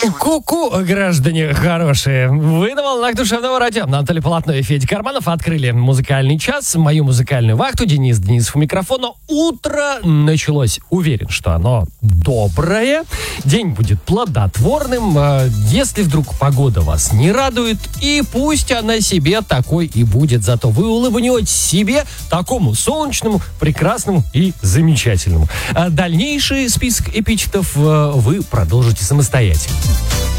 Ку-ку, граждане хорошие. Вы на волнах душевного радио. Анатолий Полотной и Федя Карманов открыли музыкальный час, мою музыкальную вахту. Денисов у микрофона. Утро началось. Уверен, что оно доброе. День будет плодотворным. Если вдруг погода вас не радует, и пусть она себе такой и будет. Зато вы улыбнетесь себе, такому солнечному, прекрасному и замечательному. Дальнейший список эпитетов вы продолжите самостоятельно.